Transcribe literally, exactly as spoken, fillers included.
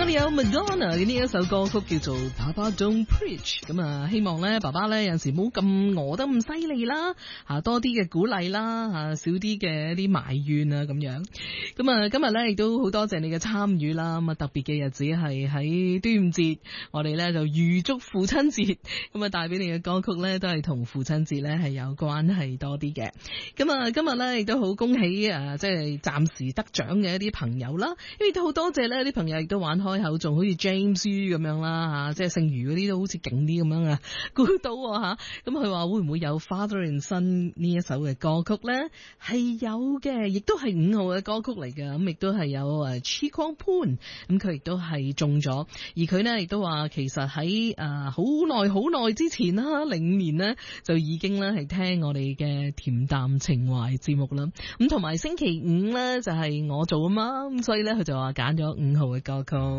哋有 Madonna 嘅呢一首歌曲叫做 Papa Don't Preach， 咁啊希望咧爸爸咧有陣時冇咁餓得咁犀利啦，吓多啲嘅鼓勵啦，吓少啲嘅一啲埋怨啊咁樣。咁啊今日咧亦都好多謝你嘅參與啦，咁啊特別嘅日子係喺端午節，我哋咧就預祝父親節，咁啊帶俾你嘅歌曲咧都係同父親節咧係有關係多啲嘅。咁啊今日咧亦都好恭喜誒，即係暫時得獎嘅一啲朋友啦，因為都好多謝咧啲朋友亦都玩開口，仲好似 James 咁樣啦吓，即係姓余嗰啲都好似勁啲咁樣啊，估到吓。咁佢話會唔會有 Father and Son 呢一首嘅歌曲咧？係有嘅，亦都係五號嘅歌曲嚟嘅，咁亦都係有誒 Chi Kwang Poon， 咁佢亦都係中咗，而佢呢亦都話其實喺誒好耐好耐之前啦，零五年呢就已經咧係聽我哋嘅恬淡情懷節目啦，咁同埋星期五咧就係我做啊嘛，咁所以咧佢就話揀咗五號嘅歌曲。